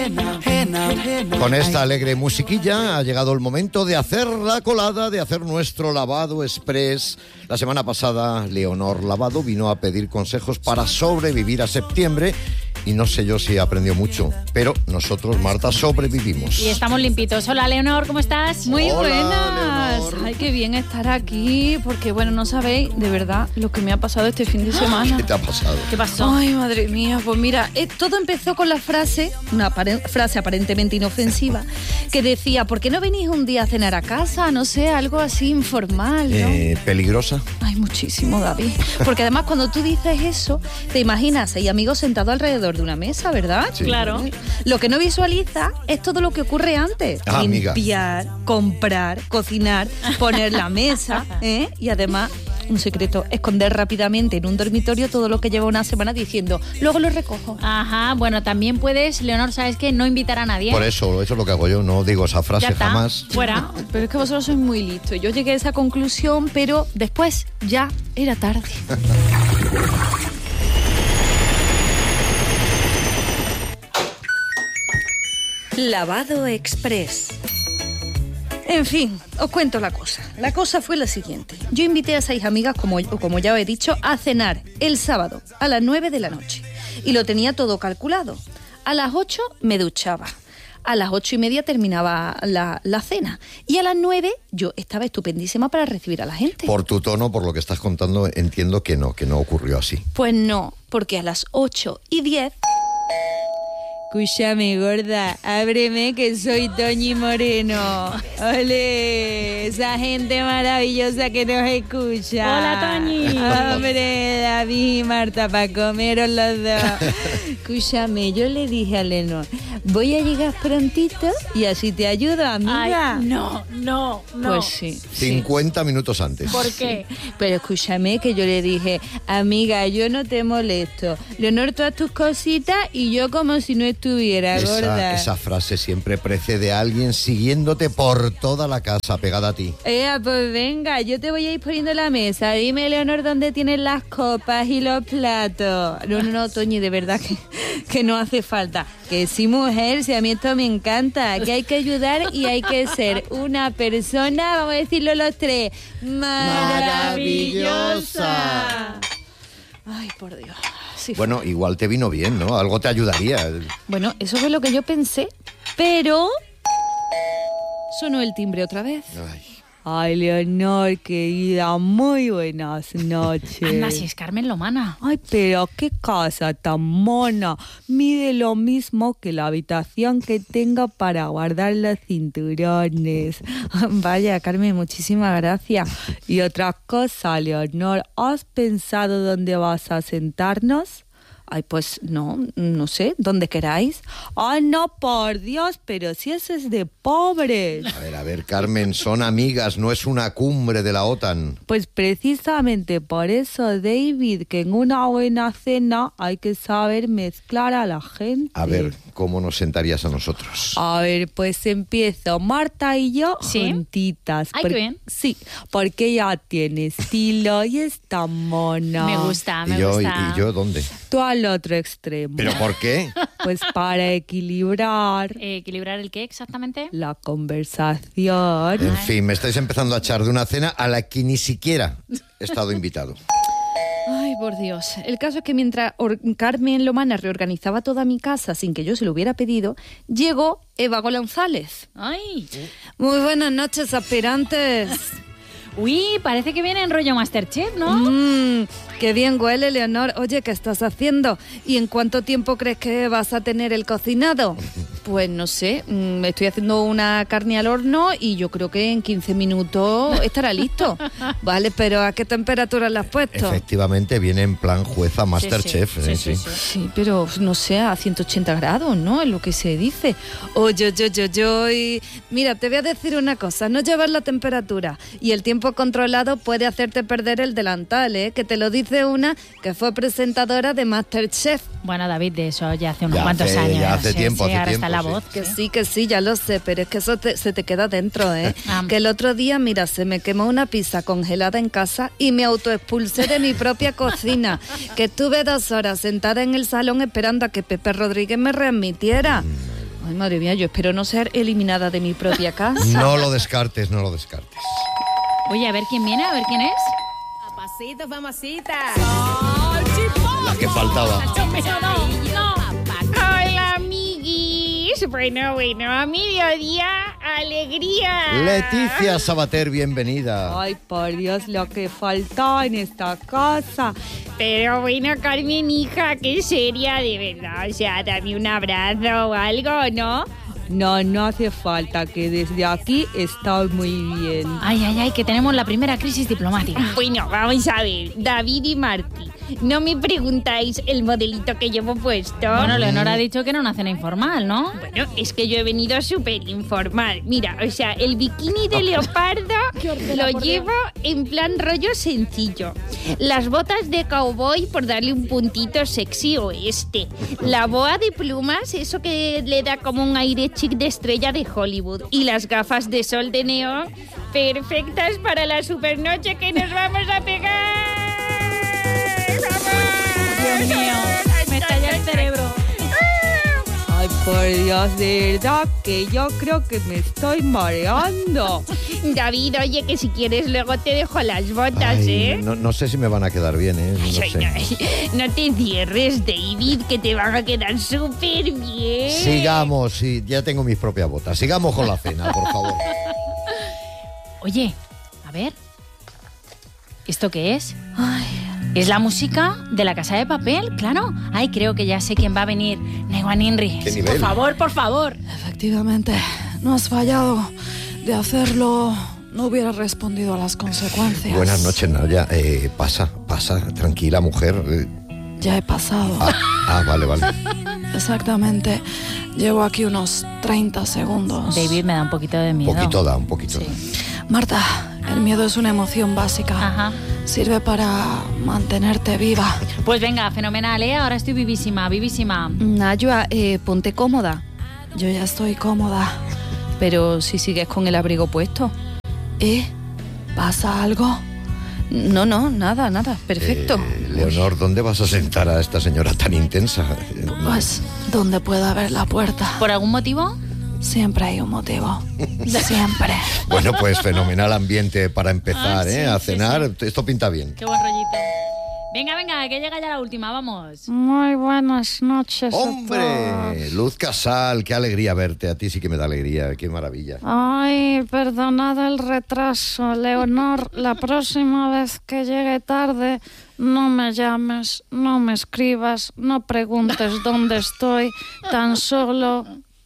Con esta alegre musiquilla ha llegado el momento de hacer la colada, de hacer nuestro lavado express. La semana pasada, Leonor Lavado vino a pedir consejos para sobrevivir a septiembre. Y no sé yo si aprendió mucho, pero nosotros, Marta, sobrevivimos. Y estamos limpitos. Hola, Leonor, ¿cómo estás? Muy Hola, buenas. Leonor. Ay, qué bien estar aquí, porque bueno, no sabéis de verdad lo que me ha pasado este fin de semana. ¿Qué te ha pasado? ¿Qué pasó? Ay, madre mía, pues mira, todo empezó con la frase, frase aparentemente inofensiva, que decía, ¿por qué no venís un día a cenar a casa? No sé, algo así informal, ¿no? ¿Peligrosa? Ay, muchísimo, David. Porque además cuando tú dices eso, te imaginas, hay amigos sentados alrededor de una mesa, ¿verdad? Sí. Claro. Lo que no visualiza es todo lo que ocurre antes. Ah, amiga. Limpiar, comprar, cocinar, poner la mesa, ¿eh? Y además, un secreto, esconder rápidamente en un dormitorio todo lo que lleva una semana diciendo, luego lo recojo. Ajá, bueno, también puedes, Leonor, ¿sabes qué? No invitar a nadie. Por eso es lo que hago yo, no digo esa Ya frase está, jamás. fuera. Pero es que vosotros sois muy listos. Yo llegué a esa conclusión, pero después ya era tarde. Lavado Express. En fin, os cuento la cosa. La cosa fue la siguiente. Yo invité a 6 amigas, como ya os he dicho, a cenar el sábado a las 9 de la noche. Y lo tenía todo calculado. A las 8 me duchaba. A las 8:30 terminaba la cena. Y a las 9 yo estaba estupendísima para recibir a la gente. Por tu tono, por lo que estás contando, entiendo que no ocurrió así. Pues no, porque a las 8:10... Escúchame, gorda, ábreme que soy Toñi Moreno. ¡Ole! Esa gente maravillosa que nos escucha. Hola, Toñi. Hombre, David y Marta, para comeros los dos. Escúchame, yo le dije a Lenor, voy a llegar prontito y así te ayudo, amiga. Ay, no. Pues sí. 50 minutos antes. ¿Por qué? Pero escúchame que yo le dije, amiga, yo no te molesto. Leonor, todas tus cositas y yo como si no estuviera, gorda. Esa frase siempre precede a alguien siguiéndote por toda la casa, pegada a ti. Pues venga, yo te voy a ir poniendo la mesa. Dime, Leonor, dónde tienes las copas y los platos. No, Toñi, de verdad que no hace falta. Que sí, mujer, si a mí esto me encanta. Que hay que ayudar y hay que ser una persona, vamos a decirlo los tres, maravillosa. Ay, por Dios. Sí, Bueno, igual te vino bien, ¿no? Algo te ayudaría. Bueno, eso fue lo que yo pensé, pero sonó el timbre otra vez. Ay, Leonor, querida, muy buenas noches. Anda, si es Carmen Lomana. Ay, pero qué casa tan mona. Mide lo mismo que la habitación que tengo para guardar los cinturones. Vaya, Carmen, muchísimas gracias. Y otra cosa, Leonor, ¿has pensado dónde vas a sentarnos? Ay, pues no sé, donde queráis. Ay, no, por Dios, pero si eso es de pobres. A ver, Carmen, son amigas, no es una cumbre de la OTAN. Pues precisamente por eso, David, que en una buena cena hay que saber mezclar a la gente. A ver, ¿cómo nos sentarías a nosotros? A ver, pues empiezo. Marta y yo ¿Sí? juntitas. Ay, qué bien. Sí, porque ella tiene estilo y es tan mona. Me gusta, ¿Y me gusta. yo dónde? Tú al otro extremo. ¿Pero por qué? Pues para equilibrar ¿Equilibrar el qué exactamente? la conversación. En fin, me estáis empezando a echar de una cena a la que ni siquiera he estado invitado. Ay, por Dios. El caso es que mientras Carmen Lomana reorganizaba toda mi casa sin que yo se lo hubiera pedido, llegó Eva González. Ay, Muy buenas noches, aspirantes. uy, parece que viene en rollo Masterchef, ¿no? Qué bien huele, Leonor. Oye, ¿qué estás haciendo? ¿Y en cuánto tiempo crees que vas a tener el cocinado? Pues no sé, estoy haciendo una carne al horno y yo creo que en 15 minutos estará listo. Vale, pero ¿a qué temperatura la has puesto? Efectivamente, viene en plan jueza Masterchef. Sí. Sí, pero no sé, a 180 grados, ¿no? Es lo que se dice. Oye, y mira, te voy a decir una cosa, no llevar la temperatura y el tiempo controlado puede hacerte perder el delantal, ¿eh? Que te lo dice una que fue presentadora de Masterchef. Bueno, David, de eso ya hace unos Ya cuantos hace- años. ya hace Sí, tiempo, sí, hace ahora tiempo, está la sí. voz. Que sí, ya lo sé, pero es que eso se te queda dentro, ¿eh? Ah. Que el otro día, mira, se me quemó una pizza congelada en casa y me autoexpulsé de mi propia cocina, que estuve 2 horas sentada en el salón esperando a que Pepe Rodríguez me readmitiera. Ay, madre mía, yo espero no ser eliminada de mi propia casa. No lo descartes, no lo descartes. Oye, a ver quién viene, a ver quién es. Papacitos, mamacita. La que faltaba. Hola, amiguis. Bueno, a mediodía, alegría. Leticia Sabater, bienvenida. Ay, por Dios, lo que faltaba en esta casa. Pero bueno, Carmen, hija, qué seria, de verdad. O sea, dame un abrazo o algo, ¿no? No hace falta, que desde aquí estoy muy bien. Ay, que tenemos la primera crisis diplomática. Bueno, vamos a ver, David y Martí, no me preguntáis el modelito que llevo puesto. Bueno, Leonor ha dicho que era una cena informal, ¿no? Bueno, es que yo he venido súper informal. Mira, o sea, el bikini de leopardo lo llevo en plan rollo sencillo. Las botas de cowboy por darle un puntito sexy oeste. La boa de plumas, eso que le da como un aire chic de estrella de Hollywood. Y las gafas de sol de neón, perfectas para la supernoche que nos vamos a pegar. Dios mío, me estalla el cerebro. Ay, por Dios, de verdad que yo creo que me estoy mareando. David, oye, que si quieres luego te dejo las botas, Ay, no sé si me van a quedar bien, ¿eh? No sé. No te cierres, David, que te van a quedar súper bien. Sigamos, sí, ya tengo mis propias botas. Sigamos con la cena, por favor. Oye, a ver. ¿Esto qué es? Es la música de La Casa de Papel, claro. Ay, creo que ya sé quién va a venir. Neguan Inri. ¿Qué nivel? Por favor. Efectivamente, no has fallado. De hacerlo, no hubiera respondido a las consecuencias. Buenas noches, Naya. Pasa, tranquila, mujer. Ya he pasado. Vale. Exactamente. Llevo aquí unos 30 segundos. David, me da un poquito de miedo. Un poquito. Sí. Marta, el miedo es una emoción básica. Ajá. Sirve para mantenerte viva. Pues venga, fenomenal, ¿eh? Ahora estoy vivísima. Nayua, ponte cómoda. Yo ya estoy cómoda. Pero si sigues con el abrigo puesto. ¿Pasa algo? No, nada, perfecto. Leonor, ¿dónde vas a sentar a esta señora tan intensa? Pues donde pueda ver la puerta. ¿Por algún motivo? Siempre hay un motivo. Siempre. Bueno, pues fenomenal ambiente para empezar, sí, a sí, cenar. Esto pinta bien. Qué buen rollito. Venga, que llega ya la última, vamos. Muy buenas noches. ¡Hombre! Luz Casal, qué alegría verte. A ti sí que me da alegría, qué maravilla. Ay, perdonad el retraso, Leonor. La próxima vez que llegue tarde, no me llames, no me escribas, no preguntes dónde estoy, tan solo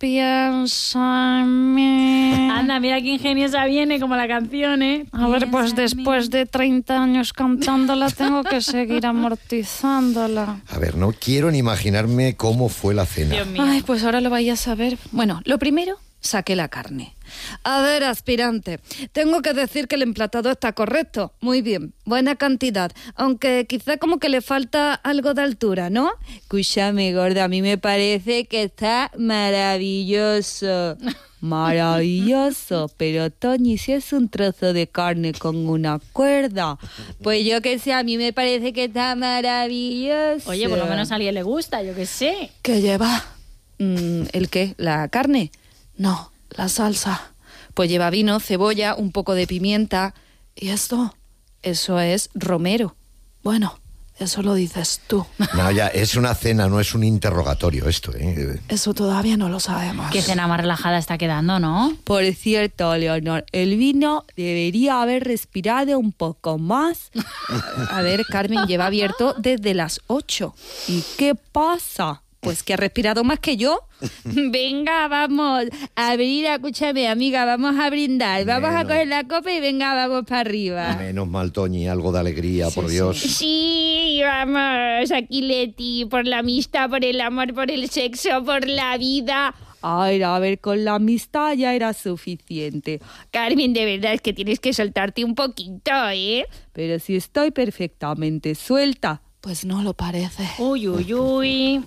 piensa en mí. Anda, mira qué ingeniosa viene, como la canción, ¿eh? A ver, pues Piensa en después de 30 años cantándola, tengo que seguir amortizándola. A ver, no quiero ni imaginarme cómo fue la cena. Dios mío. Ay, pues ahora lo vais a saber. Bueno, lo primero, saqué la carne. A ver, aspirante, tengo que decir que el emplatado está correcto. Muy bien, buena cantidad. Aunque quizá como que le falta algo de altura, ¿no? Escúchame, gorda, a mí me parece que está maravilloso. Maravilloso, pero Toñi, si es un trozo de carne con una cuerda, pues yo que sé, a mí me parece que está maravilloso. Oye, por lo menos a alguien le gusta, yo qué sé. ¿Qué lleva? ¿El qué? ¿La carne? No, la salsa. Pues lleva vino, cebolla, un poco de pimienta. ¿Y esto? Eso es romero. Bueno, eso lo dices tú. No, ya, es una cena, no es un interrogatorio esto, ¿eh? Eso todavía no lo sabemos. Qué cena más relajada está quedando, ¿no? Por cierto, Leonor, el vino debería haber respirado un poco más. A ver, Carmen, lleva abierto desde las 8. ¿Y qué pasa? Pues que ha respirado más que yo. Venga, vamos a abrir, escúchame, amiga, vamos a brindar. Vamos a coger la copa y venga, vamos para arriba. Menos mal, Toñi, algo de alegría, por Dios. Sí, vamos, aquí Leti, por la amistad, por el amor, por el sexo, por la vida. Ay, a ver, con la amistad ya era suficiente. Carmen, de verdad es que tienes que soltarte un poquito, ¿eh? Pero si estoy perfectamente suelta. Pues no lo parece. Uy.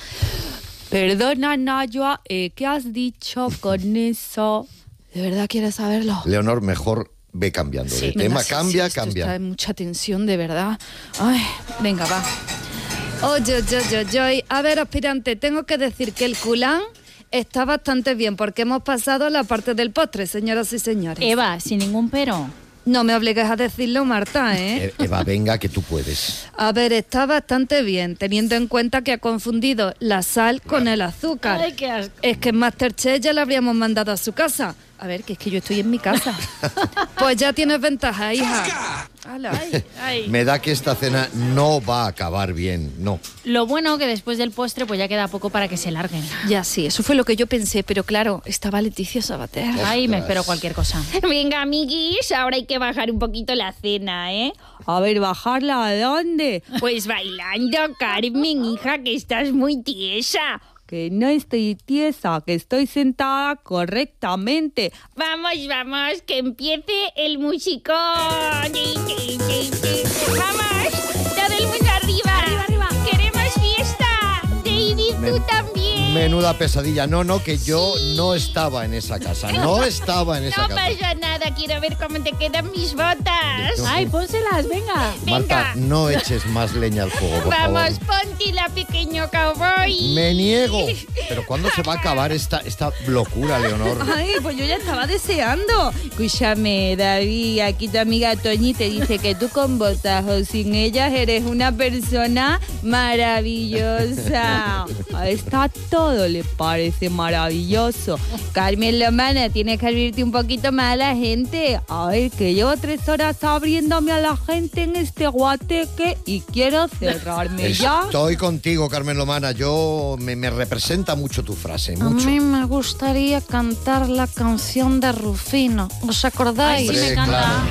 Perdona, Nayua, ¿qué has dicho con eso? ¿De verdad quieres saberlo? Leonor, mejor ve cambiando de tema. Venga, Cambia. Esto está en mucha tensión, de verdad. Ay, venga, va. Oye. A ver, aspirante, tengo que decir que el culán está bastante bien porque hemos pasado a la parte del postre, señoras y señores. Eva, sin ningún pero. No me obligues a decirlo, Marta, ¿eh? Eva, venga, que tú puedes. A ver, está bastante bien, teniendo en cuenta que ha confundido la sal con el azúcar. Ay, qué asco. Es que en Masterchef ya la habríamos mandado a su casa. A ver, que es que yo estoy en mi casa. Pues ya tienes ventaja, hija. Ala. Ay. Me da que esta cena no va a acabar bien, no. Lo bueno que después del postre pues ya queda poco para que se larguen. Ya sí, eso fue lo que yo pensé, pero claro, estaba Leticia Sabater. Ay, me espero cualquier cosa. Venga, amiguis, ahora hay que bajar un poquito la cena, ¿eh? A ver, ¿bajarla a dónde? Pues bailando, Carmen, hija, que estás muy tiesa. Que no estoy tiesa, que estoy sentada correctamente. Vamos, vamos, que empiece el musicón. Vamos, todo el mundo arriba. Arriba, arriba. Queremos fiesta. David, tú también. Menuda pesadilla. No, que yo no estaba en esa casa. No estaba en esa No casa. pasa nada, quiero ver cómo te quedan mis botas. Ay, pónselas, venga. Marta, no eches más leña al fuego, por Vamos, favor. póntela, pequeño cowboy. Me niego. Pero ¿cuándo se va a acabar esta locura, Leonor? Ay, pues yo ya estaba deseando. Escúchame, David, aquí tu amiga Toñi te dice que tú con botas o sin ellas eres una persona maravillosa. A esta todo le parece maravilloso. Carmen Lomana, tienes que abrirte un poquito más a la gente. A ver, que llevo 3 horas abriéndome a la gente en este guateque y quiero cerrarme ya. Estoy contigo, Carmen Lomana. Yo me representa mucho tu frase, A mucho. mí me gustaría cantar la canción de Rufino. ¿Os acordáis? Ay, sí, me Hombre, encanta. claro.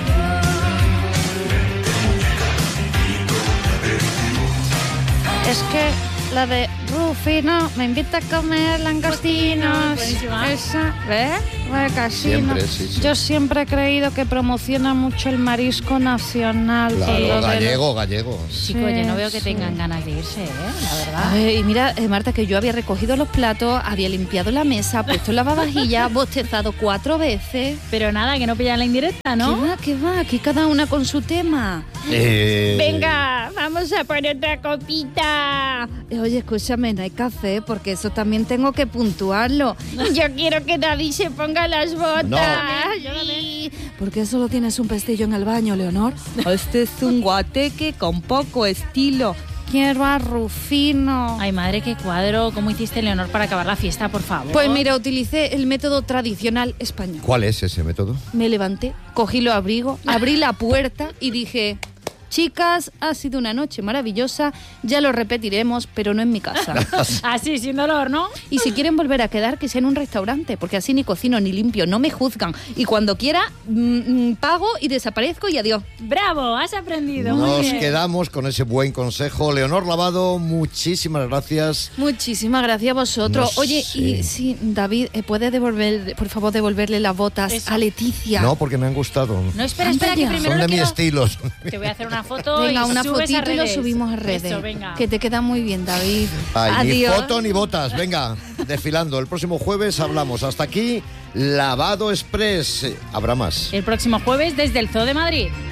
Es que la de Rufino me invita a comer langostinos. Buenísima. Esa, ¿ves? Casino. Siempre, sí. Yo siempre he creído que promociona mucho el marisco nacional. Claro, Lo del- gallego. Chicos, yo no veo que sí. tengan ganas de irse, la verdad. Ay, y mira, Marta, que yo había recogido los platos, había limpiado la mesa, puesto el lavavajillas, bostezado 4 veces. Pero nada, que no pillan la indirecta, ¿no? ¿Qué va? Aquí cada una con su tema. Venga, vamos a por otra copita. Oye, escúchame, no hay café, porque eso también tengo que puntuarlo. Yo quiero que David se ponga las botas. No. Sí. ¿Por qué solo tienes un pestillo en el baño, Leonor? Este es un guateque con poco estilo. Quiero a Rufino. Ay, madre, qué cuadro. ¿Cómo hiciste, Leonor, para acabar la fiesta, por favor? Pues mira, utilicé el método tradicional español. ¿Cuál es ese método? Me levanté, cogí los abrigos, abrí la puerta y dije... Chicas, ha sido una noche maravillosa, ya lo repetiremos, pero no en mi casa. Así, sin dolor, ¿no? Y si quieren volver a quedar, que sea en un restaurante, porque así ni cocino ni limpio, no me juzgan. Y cuando quiera, pago y desaparezco y adiós. ¡Bravo! Has aprendido. Muy Nos bien. quedamos con ese buen consejo. Leonor Lavado, muchísimas gracias. Muchísimas gracias a vosotros. No Oye, sé. y sí, David, ¿puede devolver, por favor, devolverle las botas Eso. a Leticia? No, porque me han gustado. No, espera, Anda espera, que ya. primero Son lo de mi quiero... estilo. Te voy a hacer una foto Venga, y una subes a fotito y lo redes. subimos a redes. Eso, venga. Que te queda muy bien, David. Ay, ni Adiós. foto ni botas. Venga, desfilando. El próximo jueves hablamos. Hasta aquí, Lavado Express. Habrá más. El próximo jueves desde el Zoo de Madrid.